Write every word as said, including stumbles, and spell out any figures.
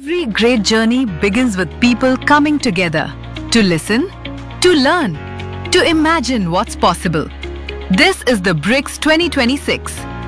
Every great journey begins with people coming together to listen, to learn, to imagine what's possible. This is the BRICS twenty twenty-six,